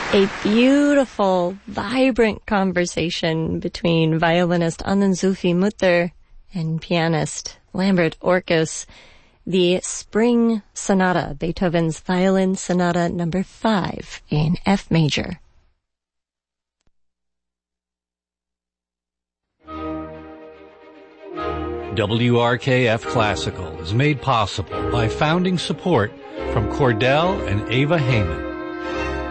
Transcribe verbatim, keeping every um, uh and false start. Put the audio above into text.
A beautiful, vibrant conversation between violinist Anand Zulfi Mutter and pianist Lambert Orkus. The Spring Sonata, Beethoven's Violin Sonata number five in F major. W R K F Classical is made possible by founding support from Cordell and Ava Heyman.